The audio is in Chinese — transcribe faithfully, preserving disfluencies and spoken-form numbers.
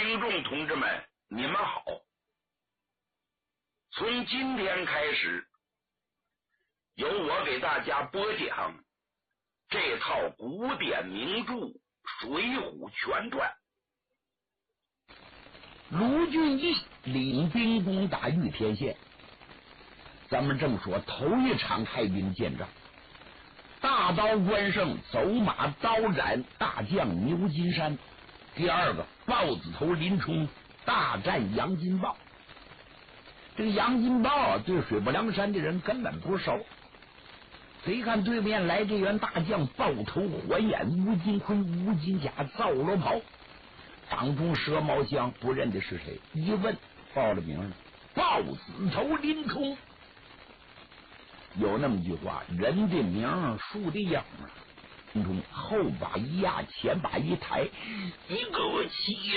听众同志们，你们好！从今天开始，由我给大家播讲这套古典名著《水浒全传》。 卢俊义领兵攻打玉田县，咱们正说头一场开兵见仗，大刀关胜走马刀斩大将牛金山，第二个豹子头林冲大战杨金豹。这个杨金豹对水泊梁山的人根本不熟，谁看对面来这员大将豹头环眼吴金坤、吴金甲皂罗袍，当中蛇毛香不认得是谁，一问报了名了，豹子头林冲。有那么句话，人的名树的影啊。林冲后把一压，前把一抬，你给我起